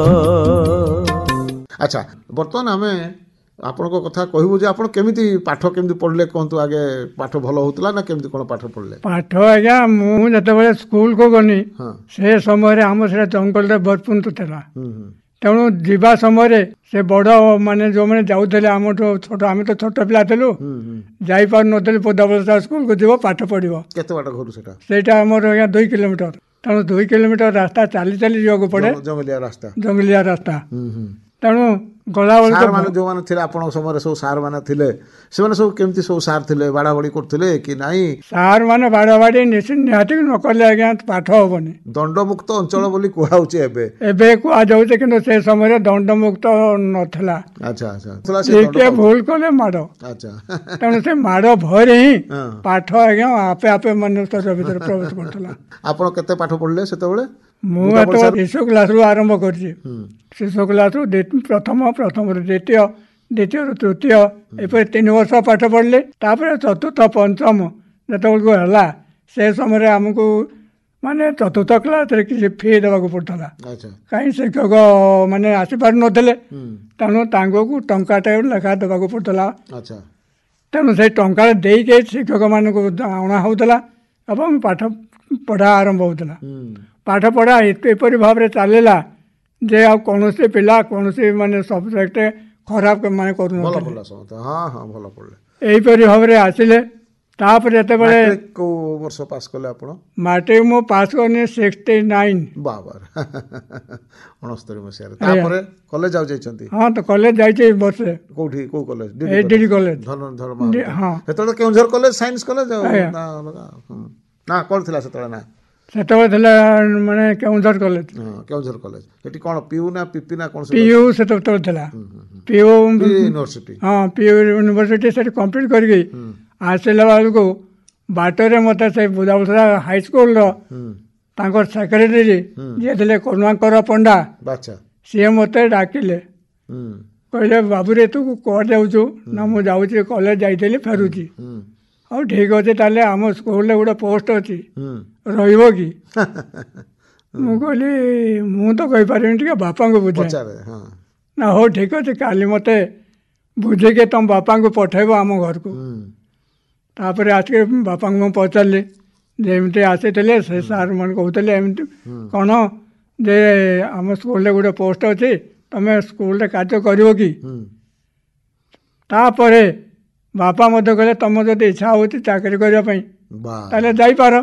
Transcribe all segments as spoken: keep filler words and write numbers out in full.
अच्छा बर्तमान आम आपण कथा कहबू जे आपण केमिति पाठ केमिति पढ़ले कहतु आगे पाठ भल होतला ना केमिति कोन पाठ पढ़ले पाठ आज्ञा मु जतबेले स्कूल को गनी से समय आम से जंगल रे भरपूर था तेणु जीवा समय से बड़ माने जो मैंने जाऊे आम छोट आम तो छोट पिला थिलु जाई पार नथिलु पदावल स्कूल को जीव पाठ पढ़िबो केते बाटा घर सेटा सेटा हमर आज्ञा दुई किलोमीटर तेणु दुई किलोमीटर रास्ता चली चली जाओ पड़े जंगलिया रास्ता जंगलिया रास्ता तेणु गला सार माने जो माने थिले आपण समय सब सार माने थिले से माने सब केमती सब सार थिले बाड़ा बाड़ी करथिले कि नाही सार माने बाड़ा बाड़ी निहाती न करले आज्ञा पाठ होबनी दंडमुक्त अंचल बोली कुहाउची एबे एबे कुआ जाउते किंतु से समय दंडमुक्त नथला अच्छा अच्छा के भूल कले माडो अच्छा तेणु से माडो भरे ही पाठ आज्ञा आपे आपे मनुष्य भीतर प्रवेश करथला आपण केते पाठ पढ़ले सेतेबेले मु तो शिशु क्लास रु आरंभ करछि शिशु क्लास रु प्रथम प्रथम द्वितीय द्वितीय तृतीय एपर तीन वर्ष पाठ पढ़ले तापर चतुर्थ पंचम जतबेलको हला से समय आमको माने चतुर्थ क्लास रे किसी फी देवाक पड़ता कहीं शिक्षक माने आसी पार नथिले तेणु तांको टंकाटा लेखा देवाक पड़ता तेणु से टंका देके शिक्षक मान को अणा होता एवं पाठ पढ़ा आरंभ होता पाठ पढ़ा एपरी भाव में चलला जे आ कौन से पिला कौन से माने सब्जेक्ट खराब माने करू एपरी भाव में आसिले तापर एते बळे को वर्ष पास करले आपण मैट्रिक मो पास करने सिक्सटी नाइन बाबर उनहत्तर मसिया तापर कॉलेज जाउ जाइछंती हां तो कॉलेज जाइछे वर्ष कोठी को कॉलेज एडीडी कॉलेज धन धर्म हां हेतले केउझर कॉलेज साइंस कॉलेज ना ना कोन थिला सेतले ना सेतबे थिला माने केउझर कॉलेज हां केउझर कॉलेज एटी कोन पीयू ना पीपी ना कोन पीयू सेतबे थिला पीयू यूनिवर्सिटी हां पीयू यूनिवर्सिटी से कंप्लीट कर गई आसला बेलू बाटर मत से बुधाबुधा हाई स्कूल तांकर सेक्रेटरी जी थे करुणाकर पंडा सी मत डाकिले कहले बाबूरे तू कौन जाऊँ ना मुझे जाऊँ कॉलेज जाइली फेरुची हाँ ठीक अच्छे ताले आम स्कूल गोटे पोस्ट अच्छी रही कि मुझे मु तो कहींपारे टे बापा को बुझे ना हो ठीक अच्छे काली मत बुझे के तुम बापा को पठेब आम घर को तापर आसिक बापा को पचारे जमी आसी से सार मन कहते एमती कौन जे आम स्कूल गोटे पोस्ट अच्छी तुम स्कूल कार्य कर कि तापर बापा मत कहले तुम जब इच्छा हो चाकरी करने जापार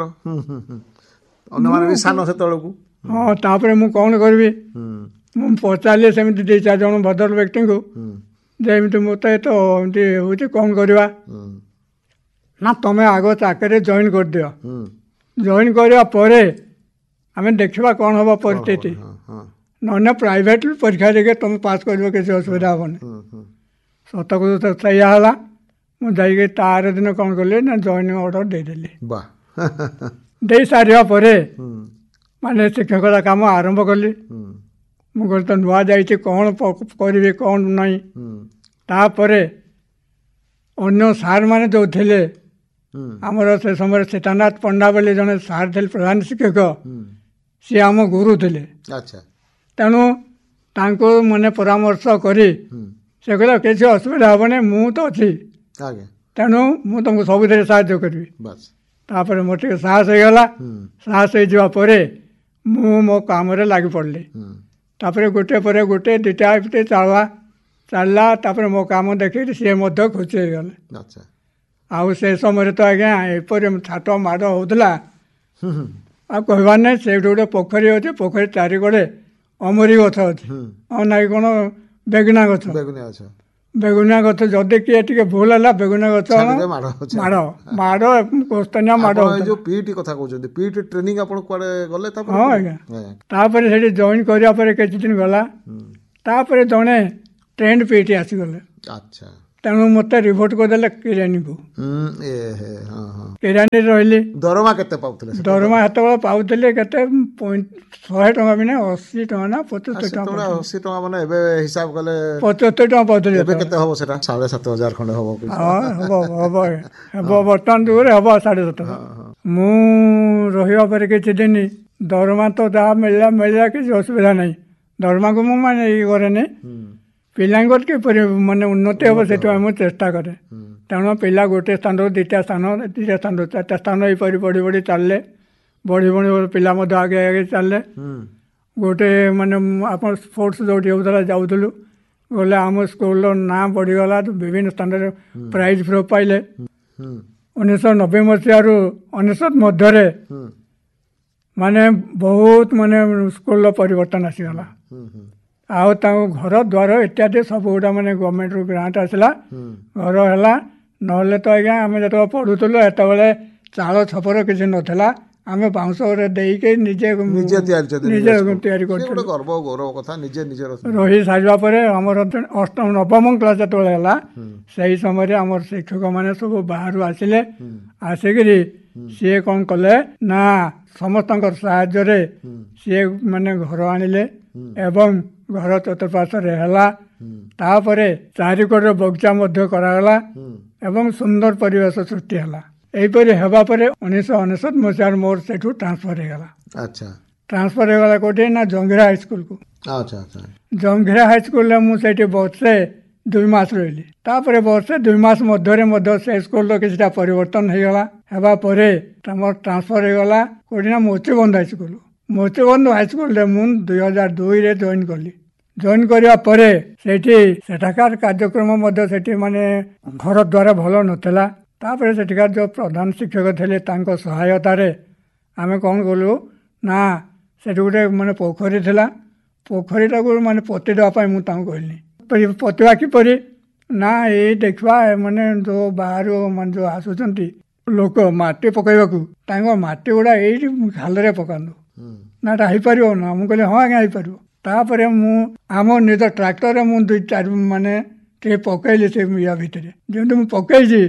हाँ तापर मु कौन करी मु पचारे सेमती दी चार जन भद्र व्यक्ति को जमी मत तो एमती हूँ कौन करवा ना तुम्हें आग चाकरी जॉइन कर दियो जॉइन करने पर आम देखा कौन हम परिस्थिति ना प्राइवेट परीक्षा देखे तुम पास कर किसी असुविधा हेनी सत को सही मुझे तार दिन कौन कली ना जॉइनिंग ऑर्डर देदेली दे सारा पर माने शिक्षकता काम आरंभ कली मुझे तो नुआ जाइए कौन करी कौन नहीं तापर अन्य सार मैंने जो थे आमर से समय सीतानाथ पंडा बोली जड़े सार थे प्रधान शिक्षक सी आम गुरु थे तेणु तांको मैंने परामर्श करी से कहला किसी असुविधा हेनी मु तो अच्छी तेणु मु तुमको सब साहाय्य करी तापर मोर टे साहस होगा साहस होपर मु मो काम लगी पड़ली तापर गोटे पर गोटे दुटा एमती चलवा चलला तापर मो काम देख सी खुशी हो गले आउ से समय तो आज्ञा एपर छाट माड़ होता आ कहबार ना से गोटे पोखरी अच्छे पोखरी चारिकड़े अमरी गछ अच्छे और ना कौन बेगुना गछ बेगुना गछ जदि किए टे भूल है बेगुना गछ माड़ माड़ कोस्तानिया माड़ हाँ आज्ञा तापर से जॉइन करापर किसी दिन गला तापर जड़े ट्रेंड पीटी आसीगले तेणु मत रिपोर्ट करदे किरानी को किरानी रही दरमा के दरमा हाथ बड़ा पाऊले के शहे टाँग भी ना अशी टाँग ना पचहत्तर अशी टाँग मैंने हिसाब कले पचहत्तर टाँग पाऊले साढ़े सात हजार खंडे हम हाँ हम हम हम बर्तमान जुगे हम साढ़े सात मु रही किसी दिन दरमा तो जहाँ मिलला मिलला किसी असुविधा नहीं ଦରମାକୁ ମୁଁ ମାନେ ଇଏ କରେନି, ପିଲାଙ୍କର କିପରି ମାନେ ଉନ୍ନତି ହେବ ସେଥିପାଇଁ ମୁଁ ଚେଷ୍ଟା କରେ। ତେଣୁ ପିଲା ଗୋଟେ ସ୍ଥାନରୁ ଦ୍ୱିତୀୟ ସ୍ଥାନ, ଦ୍ୱିତୀୟ ସ୍ଥାନରୁ ଚାରିଟା ସ୍ଥାନ ଏହିପରି ବଢ଼ି ବଢ଼ି ଚାଲିଲେ, ବଢ଼ି ବଢ଼ି ପିଲା ମଧ୍ୟ ଆଗେ ଆଗେ ଚାଲିଲେ। ଗୋଟେ ମାନେ ଆପଣ ସ୍ପୋର୍ଟସ୍ ଯେଉଁଠି ହେଉଥିଲା ଯାଉଥିଲୁ, ଗଲେ ଆମ ସ୍କୁଲର ନାଁ ବଢ଼ିଗଲା, ବିଭିନ୍ନ ସ୍ଥାନରେ ପ୍ରାଇଜ୍ ଫ୍ରୋ ପାଇଲେ। ଉଣେଇଶହ ନବେ ମସିହାରୁ ଅନେଶତ ମଧ୍ୟରେ ମାନେ ବହୁତ ମାନେ ସ୍କୁଲର ପରିବର୍ତ୍ତନ ଆସିଗଲା। ଆଉ ତାଙ୍କ ଘର ଦ୍ୱାର ଇତ୍ୟାଦି ସବୁଗୁଡ଼ା ମାନେ ଗଭର୍ଣ୍ଣମେଣ୍ଟରୁ ଗ୍ରାଣ୍ଟ ଆସିଲା, ଘର ହେଲା। ନହେଲେ ତ ଆଜ୍ଞା ଆମେ ଯେତେବେଳେ ପଢ଼ୁଥିଲୁ ସେତେବେଳେ ଚାଳ ଛପର କିଛି ନଥିଲା, ଆମେ ବାଉଁଶରେ ଦେଇକି ନିଜେ ନିଜେ ନିଜେ ତିଆରି କରୁଥିଲୁ। ଗର୍ବ ଗୌରବ କଥା ନିଜେ ନିଜର ରହି ସାରିବା ପରେ ଆମର ଅଷ୍ଟମ ନବମ କ୍ଲାସ୍ ଯେତେବେଳେ ହେଲା, ସେହି ସମୟରେ ଆମର ଶିକ୍ଷକମାନେ ସବୁ ବାହାରୁ ଆସିଲେ। ଆସିକିରି ସିଏ କ'ଣ କଲେ ନା ସମସ୍ତଙ୍କର ସାହାଯ୍ୟରେ ସିଏ ମାନେ ଘର ଆଣିଲେ ଏବଂ ଘର ଚତୁଃପାର୍ଶ୍ୱରେ ହେଲା। ତାପରେ ଚାରିକଡ଼ରେ ବଗିଚା ମଧ୍ୟ କରାଗଲା ଏବଂ ସୁନ୍ଦର ପରିବେଶ ସୃଷ୍ଟି ହେଲା। ଏହିପରି ହେବା ପରେ ଉଣେଇଶହ ଅନେଶତ ମସିହାରେ ମୋର ସେଠୁ ଟ୍ରାନ୍ସଫର ହେଇଗଲା। ଆଚ୍ଛା, ଟ୍ରାନ୍ସଫର ହେଇଗଲା କେଉଁଠି ନା ଜଙ୍ଗିରା ହାଇସ୍କୁଲକୁ। ଆଚ୍ଛା ଆଚ୍ଛା ଜଙ୍ଗିରା ହାଇସ୍କୁଲରେ ମୁଁ ସେଇଠି ବର୍ଷେ ଦୁଇ ମାସ ରହିଲି। ତାପରେ ବର୍ଷେ ଦୁଇ ମାସ ମଧ୍ୟରେ ମଧ୍ୟ ସେ ସ୍କୁଲର କିଛିଟା ପରିବର୍ତ୍ତନ ହେଇଗଲା। ହେବା ପରେ ମୋର ଟ୍ରାନ୍ସଫର ହେଇଗଲା କେଉଁଠି ନା ମୋଚିବନ୍ଧ ହାଇସ୍କୁଲ। ମୋଚିବନ୍ଧ ହାଇସ୍କୁଲରେ ମୁଁ ଦୁଇ ହଜାର ଦୁଇରେ ଜଏନ୍ କଲି। ଜଏନ୍ କରିବା ପରେ ସେଇଠି ସେଠାକାର କାର୍ଯ୍ୟକ୍ରମ ମଧ୍ୟ ସେଠି ମାନେ ଘର ଦ୍ୱାର ଭଲ ନଥିଲା। ତାପରେ ସେଠିକାର ଯେଉଁ ପ୍ରଧାନ ଶିକ୍ଷକ ଥିଲେ ତାଙ୍କ ସହାୟତାରେ ଆମେ କ'ଣ କଲୁ ନା ସେଠି ଗୋଟେ ମାନେ ପୋଖରୀ ଥିଲା, ପୋଖରୀଟାକୁ ମାନେ ପୋତି ଦେବା ପାଇଁ ମୁଁ ତାଙ୍କୁ କହିଲି। ପୋତିବା କିପରି ନା ଏଇ ଦେଖିବା ମାନେ ଯେଉଁ ବାହାରୁ ମାନେ ଯେଉଁ ଆସୁଛନ୍ତି ଲୋକ ମାଟି ପକାଇବାକୁ, ତାଙ୍କ ମାଟି ଗୁଡ଼ା ଏଇଠି ଖାଲରେ ପକାନ୍ତୁ ନା ଏଟା ହେଇପାରିବ ନା? ମୁଁ କହିଲି ହଁ ଆଜ୍ଞା ହେଇପାରିବ। ତାପରେ ମୁଁ ଆମ ନିଜ ଟ୍ରାକ୍ଟରରେ ମୁଁ ଦୁଇ ଚାରି ମାନେ ଟିକେ ପକାଇଲି ସେ ଇଆ ଭିତରେ। ଯେମିତି ମୁଁ ପକାଇଛି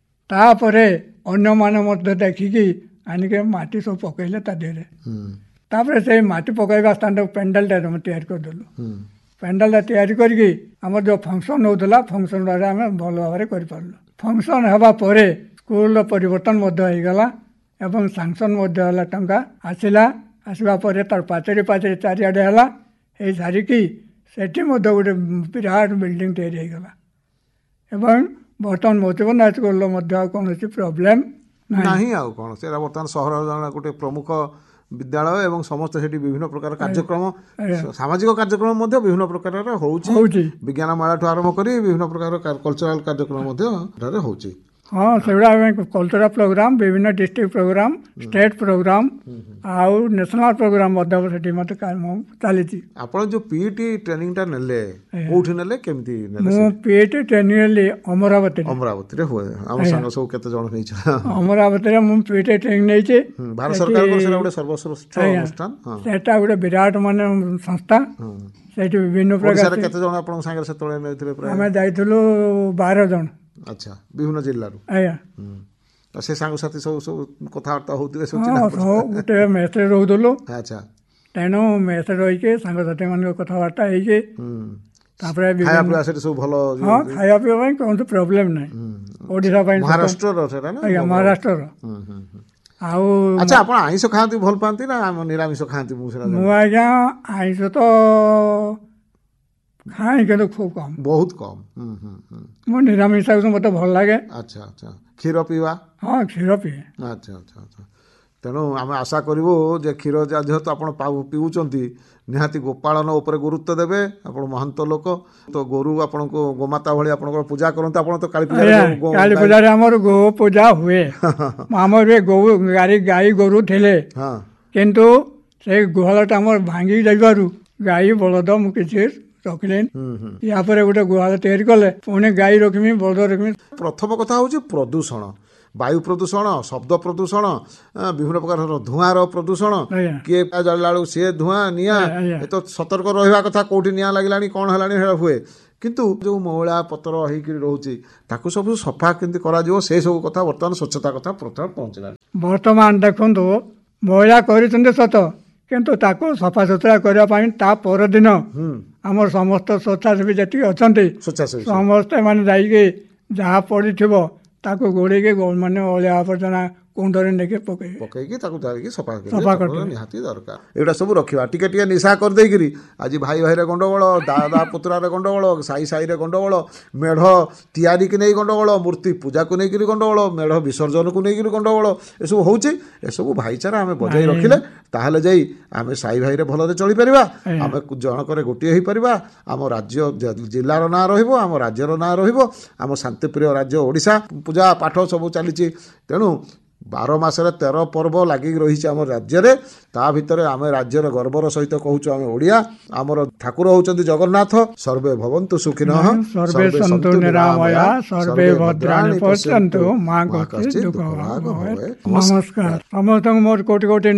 ତାପରେ ଅନ୍ୟମାନେ ମଧ୍ୟ ଦେଖିକି ଆଣିକି ମାଟି ସବୁ ପକାଇଲେ ତା ଦେହରେ। ତାପରେ ସେଇ ମାଟି ପକାଇବା ସ୍ଥାନଟାକୁ ପେଣ୍ଡାଲଟା ଆମେ ତିଆରି କରିଦେଲୁ। ପେଣ୍ଡାଲଟା ତିଆରି କରିକି ଆମର ଯେଉଁ ଫଙ୍କସନ୍ ହେଉଥିଲା, ଫଙ୍କସନ୍ ଦ୍ୱାରା ଆମେ ଭଲ ଭାବରେ କରିପାରିଲୁ। ଫଙ୍କସନ୍ ହେବା ପରେ ସ୍କୁଲର ପରିବର୍ତ୍ତନ ମଧ୍ୟ ହେଇଗଲା ଏବଂ ସାଙ୍କସନ୍ ମଧ୍ୟ ହେଲା, ଟଙ୍କା ଆସିଲା। ଆସିବା ପରେ ତାର ପାଚେରୀ ପାଚେରୀ ଚାରିଆଡ଼େ ହେଲା। ହେଇ ସାରିକି ସେଠି ମଧ୍ୟ ଗୋଟେ ବିରାଟ ବିଲ୍ଡିଂ ତିଆରି ହେଇଗଲା ଏବଂ ବର୍ତ୍ତମାନ ମୋଚିବନ୍ଧ ହାଇସ୍କୁଲର ମଧ୍ୟ ଆଉ କୌଣସି ପ୍ରୋବ୍ଲେମ୍ ନାହିଁ। ଆଉ କ'ଣ ସେଟା ବର୍ତ୍ତମାନ ସହରର ଗୋଟେ ପ୍ରମୁଖ ବିଦ୍ୟାଳୟ ଏବଂ ସମସ୍ତେ ସେଠି ବିଭିନ୍ନ ପ୍ରକାର କାର୍ଯ୍ୟକ୍ରମ, ସାମାଜିକ କାର୍ଯ୍ୟକ୍ରମ ମଧ୍ୟ ବିଭିନ୍ନ ପ୍ରକାରର ହେଉଛି। ବିଜ୍ଞାନ ମେଳାଠୁ ଆରମ୍ଭ କରି ବିଭିନ୍ନ ପ୍ରକାର କଲଚରାଲ କାର୍ଯ୍ୟକ୍ରମ ମଧ୍ୟ ଏଠାରେ ହେଉଛି। ହଁ, ସେଗୁଡ଼ା କଲଚରାଲ ପ୍ରୋଗ୍ରାମ, ବିଭିନ୍ନ ଡିଷ୍ଟ୍ରିକ୍ଟ ପ୍ରୋଗ୍ରାମ, ଷ୍ଟେଟ୍ ପ୍ରୋଗ୍ରାମ ଆଉ ନ୍ୟାସନାଲ ପ୍ରୋଗ୍ରାମ ମଧ୍ୟ ସେଠି ମୋତେ କାମ ଚାଲିଛି। ଆପଣ ଯେଉଁ ପିଇଟି ଟ୍ରେନିଂଟା ନେଲେ କୋଉଠି ନେଲେ, କେମିତି ନେଲେ? ମୁଁ ପିଇଟି ଟ୍ରେନିଂ ନେଲି ଅମରାବତୀରେ। ଅମରାବତୀରେ ହୁଏ। ଆମ ସାଙ୍ଗ ସବୁ କେତେ ଜଣ ନେଇଛ? ଅମରାବତୀରେ ମୁଁ ପିଇଟି ଟ୍ରେନିଂ ନେଇଛି। ଭାରତ ସରକାରଙ୍କର ସେଟା ଗୋଟେ ସର୍ବଶ୍ରେଷ୍ଠ ଅନୁଷ୍ଠାନ। ସେଟା ଗୋଟେ ବିରାଟ ମାନେ ସଂସ୍ଥା। ସେଇଠି ବିଭିନ୍ନ ପ୍ରକାର କେତେ ଜଣ ଆପଣଙ୍କ ସାଙ୍ଗରେ ସେତେବେଳେ ନେଇଥିଲେ? ଆମେ ଯାଇଥିଲୁ ବାର ଜଣ। ଆଚ୍ଛା, ବିଭିନ୍ନ ଜିଲ୍ଲାରୁ। ଆଜ୍ଞା, ସେ ସାଙ୍ଗସାଥି ସବୁ ସବୁ କଥାବାର୍ତ୍ତା ହଉଥିବେ? ଗୋଟେ ମେସରେ ରହୁଥିଲୁ। ଆଚ୍ଛା, ତେଣୁ ମେସରେ ରହିକି ସାଙ୍ଗସାଥି ମାନଙ୍କ କଥାବାର୍ତ୍ତା ହେଇକି ତାପରେ ଖାଇବା ପିଇବା ସେଠି ସବୁ ଭଲ? ହଁ, ଖାଇବା ପିଇବା ପାଇଁ କୌଣସି ପ୍ରୋବ୍ଲେମ୍ ନାହିଁ। ଓଡ଼ିଶା ପାଇଁ ମହାରାଷ୍ଟ୍ରର ସେଟା ନା? ଆଜ୍ଞା, ମହାରାଷ୍ଟ୍ରର। ଆଉ ଆଚ୍ଛା, ଆପଣ ଆଇଁଷ ଖାଆନ୍ତି, ଭଲ ପାଆନ୍ତି ନା ନିରାମିଷ ଖାଆନ୍ତି? ମୁଁ ସେଟା ମୁଁ ଆଜ୍ଞା ଆଇଁଷ ତ ଖାଏ କିନ୍ତୁ ଖୁବ୍ କମ୍, ବହୁତ କମ୍। ମୁଁ ନିରାମିଷ ମୋତେ ଭଲ ଲାଗେ। ଆଚ୍ଛା ଆଚ୍ଛା, କ୍ଷୀର ପିଇବା? ହଁ, କ୍ଷୀର ପିଏ। ଆଚ୍ଛା ଆଚ୍ଛା ଆଚ୍ଛା। ତେଣୁ ଆମେ ଆଶା କରିବୁ ଯେ କ୍ଷୀର ଯେହେତୁ ଆପଣ ପିଉଛନ୍ତି, ନିହାତି ଗୋପାଳନ ଉପରେ ଗୁରୁତ୍ୱ ଦେବେ। ଆପଣ ମହାନ୍ତ ଲୋକ, ତ ଗୋରୁ ଆପଣଙ୍କୁ ଗୋମାତା ଭଳି ଆପଣଙ୍କର ପୂଜା କରନ୍ତୁ। ଆପଣ ତ କାଳୀ ପୂଜାରେ କାଳୀ ପୂଜାରେ ଆମର ଗୋ ପୂଜା ହୁଏ। ଆମର ବି ଗୋ ଗାଈ ଗାଈ ଗୋରୁ ଥିଲେ, କିନ୍ତୁ ସେଇ ଗୁହାଳଟା ଆମର ଭାଙ୍ଗି ଯାଇବାରୁ ଗାଈ ବଳଦ ମୁଁ କିଛି ରଖିଲେନି। ୟା ପରେ ଗୋଟେ ଗୁହାଳ ତିଆରି କଲେ ପୁଣି ଗାଈ ରଖିମି, ବଳଦ ରଖିମି। ପ୍ରଥମ କଥା ହେଉଛି ପ୍ରଦୂଷଣ, ବାୟୁ ପ୍ରଦୂଷଣ, ଶବ୍ଦ ପ୍ରଦୂଷଣ, ବିଭିନ୍ନ ପ୍ରକାରର ଧୂଆଁର ପ୍ରଦୂଷଣ। କିଏ ଜାଳିଲା ବେଳକୁ ସିଏ ଧୂଆଁ ନିଆଁ, ଏ ତ ସତର୍କ ରହିବା କଥା। କୋଉଠି ନିଆଁ ଲାଗିଲାଣି, କ'ଣ ହେଲାଣି ହେରା ହୁଏ। କିନ୍ତୁ ଯେଉଁ ମଇଳା ପତ୍ର ହେଇକିରି ରହୁଛି ତାକୁ ସବୁ ସଫା କେମିତି କରାଯିବ, ସେ ସବୁ କଥା ବର୍ତ୍ତମାନ ସ୍ୱଚ୍ଛତା କଥା ପ୍ରଥମେ ପହଞ୍ଚିଲାଣି। ବର୍ତ୍ତମାନ ଦେଖନ୍ତୁ, ମଇଳା କରିଛନ୍ତି ସତ, କିନ୍ତୁ ତାକୁ ସଫାସୁତୁରା କରିବା ପାଇଁ ତା ପରଦିନ ଆମର ସମସ୍ତ ସ୍ୱେଚ୍ଛାସେବୀ ଯେତିକି ଅଛନ୍ତି ସମସ୍ତେ ମାନେ ଯାଇକି ଯାହା ପଡ଼ିଥିବ ତାକୁ ଗୋଳେଇକି ମାନେ ଅଳିଆ ଆବର୍ଜନା କୁଣ୍ଡରେ ନେଇକି ପକେଇବି ପକେଇକି ତାକୁ ଧରିକି ସଫା ସଫା କରି କରିଦେବି। ନିହାତି ଦରକାର। ଏଗୁଡ଼ା ସବୁ ରଖିବା। ଟିକେ ଟିକେ ନିଶା କରିଦେଇକିରି ଆଜି ଭାଇ ଭାଇରେ ଗଣ୍ଡଗୋଳ, ଦାଦା ପୁତୁରାରେ ଗଣ୍ଡଗୋଳ, ସାହି ସାହିରେ ଗଣ୍ଡଗୋଳ, ମେଢ଼ ତିଆରିକି ନେଇ ଗଣ୍ଡଗୋଳ, ମୂର୍ତ୍ତି ପୂଜାକୁ ନେଇକିରି ଗଣ୍ଡଗୋଳ, ମେଢ଼ ବିସର୍ଜନକୁ ନେଇକିରି ଗଣ୍ଡଗୋଳ, ଏସବୁ ହେଉଛି। ଏସବୁ ଭାଇଚାରା ଆମେ ବଜାଇ ରଖିଲେ ତାହେଲେ ଯାଇ ଆମେ ସାହି ଭାଇରେ ଭଲରେ ଚଳିପାରିବା। ଆମେ ଜଣକରେ ଗୋଟିଏ ହେଇପାରିବା। ଆମ ରାଜ୍ୟ ଜିଲ୍ଲାର ନାଁ ରହିବ, ଆମ ରାଜ୍ୟର ନାଁ ରହିବ, ଆମ ଶାନ୍ତିପ୍ରିୟ ରାଜ୍ୟ ଓଡ଼ିଶା। ପୂଜା ପାଠ ସବୁ ଚାଲିଛି। ତେଣୁ ବାର ମାସରେ ତେର ପର୍ବ ଲାଗିକି ରହିଛି ଆମ ରାଜ୍ୟରେ। ତା ଭିତରେ ଆମେ ରାଜ୍ୟର ଗର୍ବର ସହିତ କହୁଛୁ ଆମେ ଓଡ଼ିଆ। ଆମର ଠାକୁର ହେଉଛନ୍ତି ଜଗନ୍ନାଥ। ସର୍ବେ ଭବନ୍ତୁ ସୁଖିନଃ, ସର୍ବେ ସନ୍ତୁ ନିରାମୟା, ସର୍ବେ ଭଦ୍ରାଣି ପଶ୍ୟନ୍ତୁ, ମା କଶ୍ଚିତ୍ ଦୁଃଖ ଭାଗ ଭବେତ୍। ନମସ୍କାର। ସମସ୍ତଙ୍କୁ ମୋର କୋଟି କୋଟି